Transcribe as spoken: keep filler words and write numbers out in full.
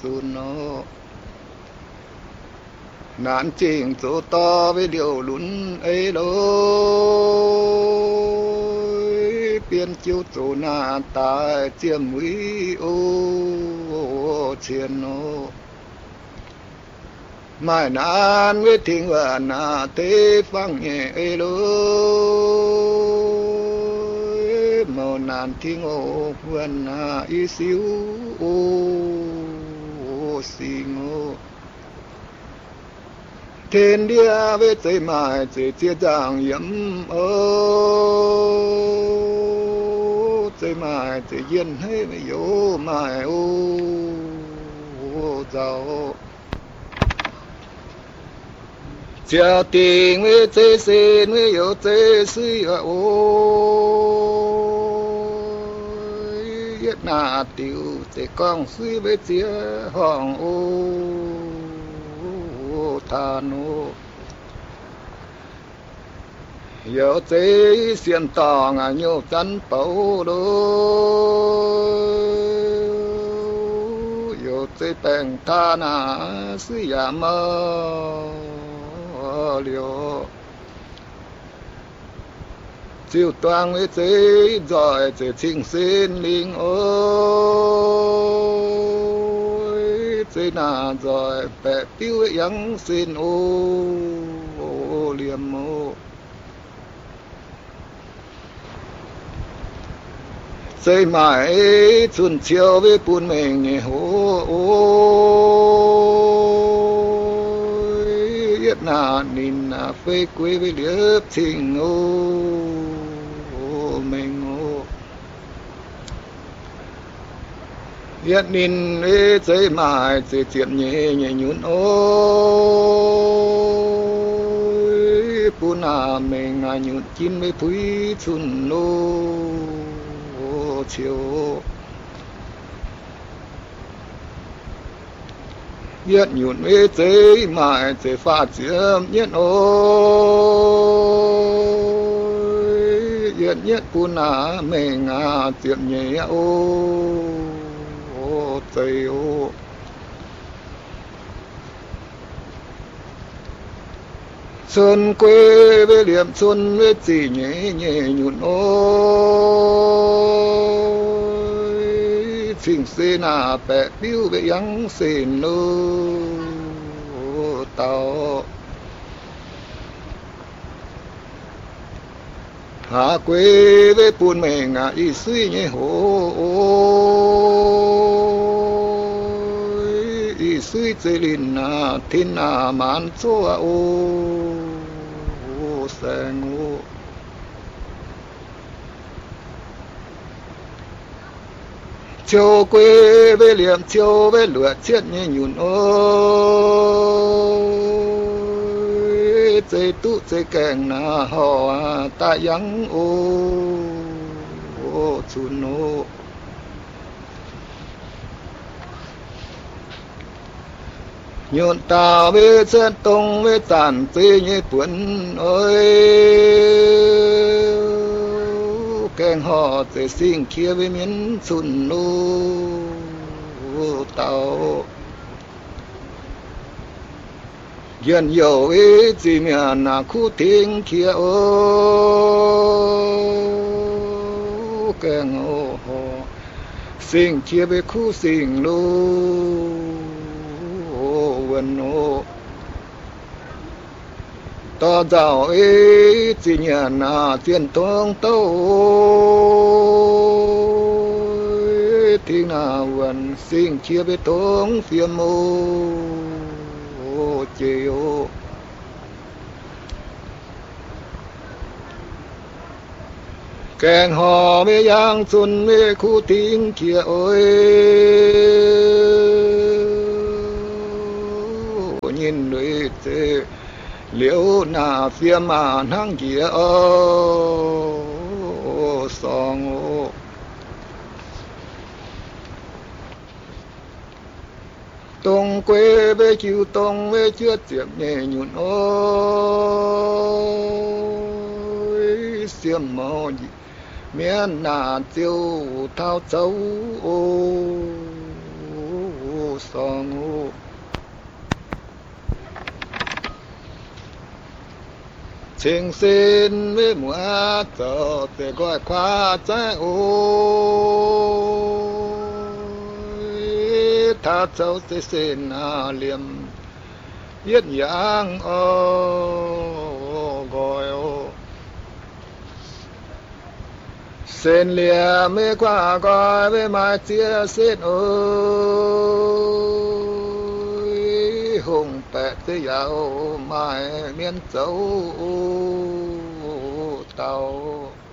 xuân nó nạn trình chỗ to với điều lún ấy lối biên chiếu chỗ nà ta chiêm mũi ô chiên nó mai nan với thiên và nà tế phăng nhẹ ấy lối màu nàn thiên ô vườn nà y xíu ô xì ngô thiên địa với trời mai trời chia giang yếm ô trời mai trời yên hay với yếu mai ô giàu chia tình với trời xin với yếu trời suy ô yết na tiêu trời con suy với chia hoàng ô than ô yếu chế xiên tòng à nhiều chân bầu đô yếu chế bèn than à suy ya mơ liều chiều toang với chế giỏi chế trình xin linh ôi chế nà giỏi bè tiêu yắng xin ô liềm ô xây mãi chuồn chiều với buồn mình nhẹ hô ôi yết nà nín nà phê quê với liếp trình ô mình ô yết nín với xây mãi chế chuyện nhẹ nhẹ nhún ôi buồn nà mình à nhún chín với phúi chuồn ô chiều yết nhún với chế mãi chế pha chiếm yết ôi yết yết buồn nà mình à chiếm nhẹ ô tây ô xuân quê với liệm xuân với chỉ nhẹ nhẹ nhún ôi trình xê nà bẹ biêu với yắng xin lô tao hạ quê với buồn mẹ ngà y suy nhẹ hồ y suy chế linh nà thiên nà màn chua ô sang ô chiều quê với liệm chiều với lửa chết nhẹ nhún ôi chế tụ chế kèng nà hò ta yắng ô ô chun ô nhộn tàu với chân tông với tàn tê như cuốn ơi kèng họ để xin kia với miếng xuân nô tàu dân dầu ấy chỉ miền là khu tiếng kia ô kèng họ xin kia với khu xin lô vân ô to giàu ấy chỉ nhận là tiền tuông tâu thì nào vân xin chia với tuông phiêm ô chê ô kèn hò với giang xuân với khu tiếng kia ơi nhìn đôi tê liễu nà phía mà nắng kia ô song ô tông quê với chiều tông với chưa tiệm nhẹ nhún ôi xiêm mò miền nà tiêu thao châu ô song ngô情深为母走得快夸在ô他走在线那连yết yang ô gọi ô sen lìa mê qua gọi với mai chia sen ơi hùng bẹt tới giàu mai miên dấu tàu